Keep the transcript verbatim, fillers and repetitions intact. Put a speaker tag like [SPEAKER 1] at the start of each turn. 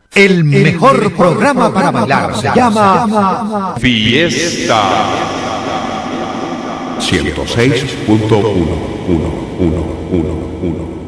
[SPEAKER 1] El mejor programa para bailar se llama
[SPEAKER 2] Fiesta ciento seis punto uno uno uno uno uno.